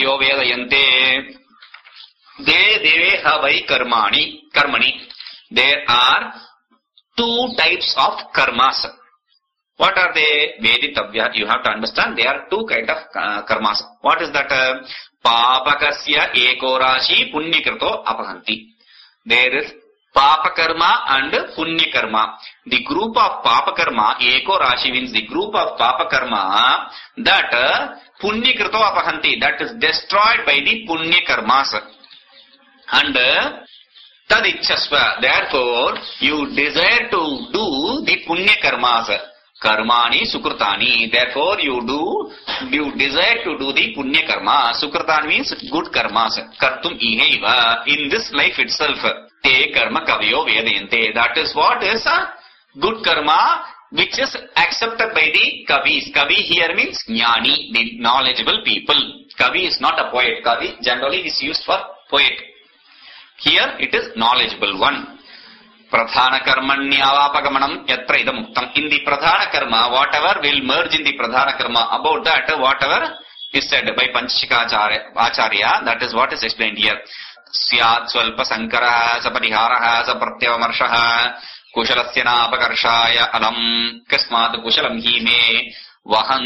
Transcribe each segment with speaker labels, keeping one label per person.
Speaker 1: kaviyo vedayante. Deveha vai karmani. There are two types of karmas. What are they? Veditavya. You have to understand there are two kind of karmas. What is that? Papakasya eko rashi punyakrito apahanti. There is Papa karma and Punya karma. The group of Papa karma, Eko Rashi means the group of Papa karma, that Punya krito apahanti, that is destroyed by the Punya karmas. And tadichasva, therefore you desire to do the Punya karmas. Karmani sukrutani, therefore you desire to do the Punya karma. Sukrutani means good karmas. Kartum ihaiva, in this life itself. Te karma kaviyo vedayante. That is what is a good karma which is accepted by the kavis. Kavi here means jnani, the knowledgeable people. Kavi is not a poet. Kavi generally is used for poet. Here it is knowledgeable one. Pradhana karmanyavapagamanam yatra idam muktam. In the pradhana karma, whatever will merge in the pradhana karma, about that whatever is said by Panchika Acharya, that is what is explained here. Syat swalpa sankara saparihara sapratyavamarshah kushalasya napakarshaya alam kasmat kushalam hi me vahan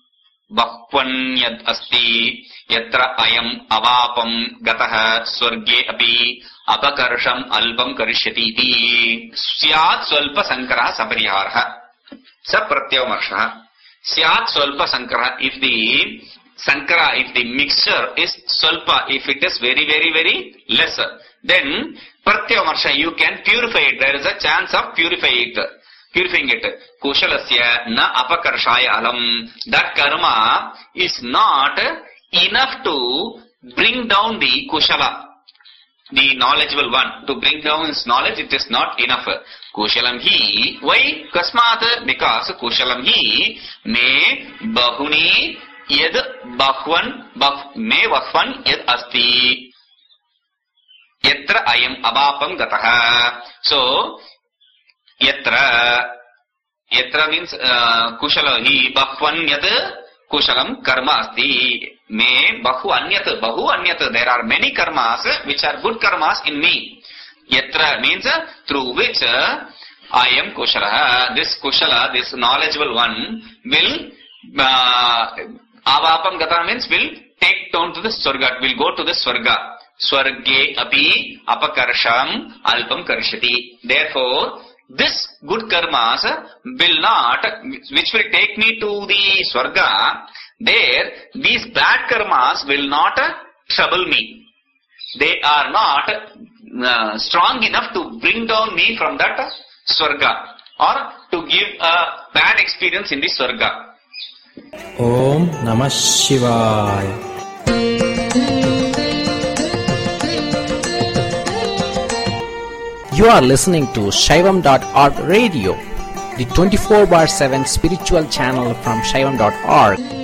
Speaker 1: bahvan yad asti yatra ayam avapam gatah swarge api apakarsham albam karishyati iti. Syat swalpa sankara saparihara sapratyavamarshah. Syat swalpa sankara, if the sankara, if the mixture is swalpa, if it is very, very, very less, then pratyavarsha, you can purify it. There is a chance of purifying it. Kushalasya na apakarshaya alam. That karma is not enough to bring down the kushala, the knowledgeable one. To bring down his knowledge, it is not enough. Kushalam hi. Why? Kasmat? Because kushalam hi me bahuni yad bahvan me bahvan yad asti yatra ayam abapam gataha. So yatra means kushala hi bahvan yad kushalam karma asti me bahu anyat. There are many karmas which are good karmas in me. Yatra means through which I am kushala. This kushala, this knowledgeable one will avapam gata means will take down to the swarga, will go to the swarga. Swarge api apakarsham alpam karishyati. Therefore, this good karmas will not, which will take me to the swarga, there these bad karmas will not trouble me. They are not strong enough to bring down me from that swarga or to give a bad experience in the swarga.
Speaker 2: Om Namah Shivaya. You are listening to Shaivam.org radio, the 24/7 spiritual channel from Shaivam.org.